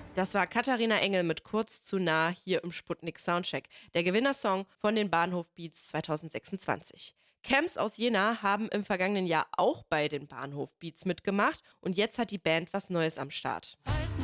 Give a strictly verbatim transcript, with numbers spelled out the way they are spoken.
Das war Katharina Engel mit Kurz zu nah hier im Sputnik Soundcheck, der Gewinnersong von den Bahnhof Beats zwanzig sechsundzwanzig. Camps aus Jena haben im vergangenen Jahr auch bei den Bahnhof Beats mitgemacht und jetzt hat die Band was Neues am Start.